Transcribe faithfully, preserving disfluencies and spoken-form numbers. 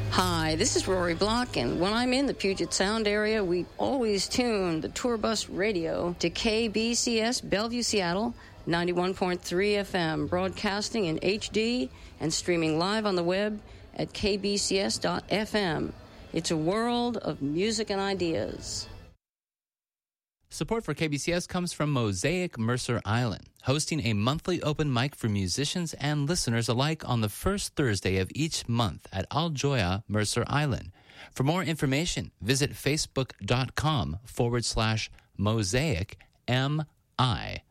Hi, this is Rory Block, and when I'm in the Puget Sound area, we always tune the tour bus radio to K B C S Bellevue, Seattle, ninety-one point three F M, broadcasting in H D and streaming live on the web at k b c s dot f m. It's a world of music and ideas. Support for K B C S comes from Mosaic Mercer Island, hosting a monthly open mic for musicians and listeners alike on the first Thursday of each month at Aljoya, Mercer Island. For more information, visit facebook.com forward slash mosaic M I.